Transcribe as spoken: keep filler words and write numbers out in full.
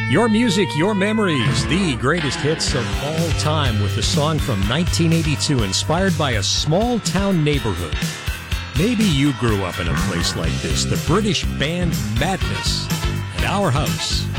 Your music, your memories, the greatest hits of all time with a song from nineteen eighty-two inspired by a small-town neighborhood. Maybe you grew up in a place like this, the British band Madness, and Our House.